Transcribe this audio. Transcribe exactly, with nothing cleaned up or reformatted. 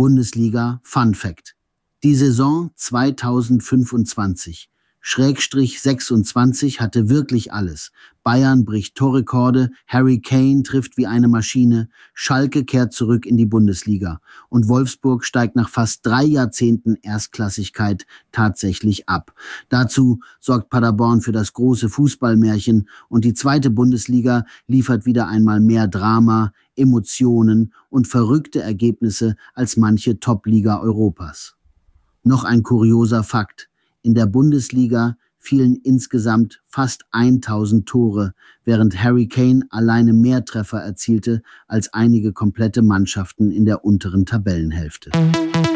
Bundesliga Fun Fact: Die Saison zweitausendfünfundzwanzig Schrägstrich sechsundzwanzig hatte wirklich alles. Bayern bricht Torrekorde, Harry Kane trifft wie eine Maschine, Schalke kehrt zurück in die Bundesliga und Wolfsburg steigt nach fast drei Jahrzehnten Erstklassigkeit tatsächlich ab. Dazu sorgt Paderborn für das große Fußballmärchen und die zweite Bundesliga liefert wieder einmal mehr Drama, Emotionen und verrückte Ergebnisse als manche Top-Liga Europas. Noch ein kurioser Fakt: In der Bundesliga fielen insgesamt fast tausend Tore, während Harry Kane alleine mehr Treffer erzielte als einige komplette Mannschaften in der unteren Tabellenhälfte.